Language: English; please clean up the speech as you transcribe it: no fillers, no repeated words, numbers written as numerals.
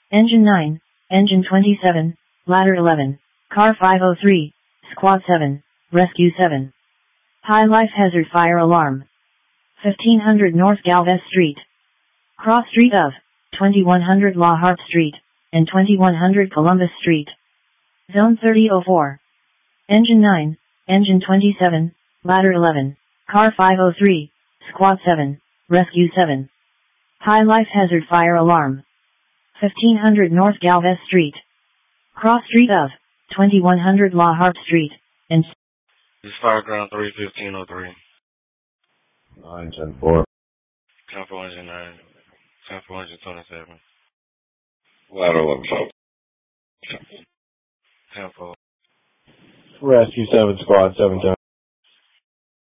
Engine 9, Engine 27, Ladder 11, Car 503, Squad 7, Rescue 7. High life hazard fire alarm. 1500 North Galvez Street. Cross street of 2100 La Harpe Street and 2100 Columbus Street. Zone 3004. Engine 9, Engine 27, Ladder 11, Car 503, Squad 7, Rescue 7. High life hazard fire alarm. 1500 North Galvez Street. Cross street of 2100 La Harpe Street and This is Fireground 31503. 910-4. 10-4 engine 9. 10-4 engine 27. Ladder 11. 10-4. Rescue 7, Squad 710.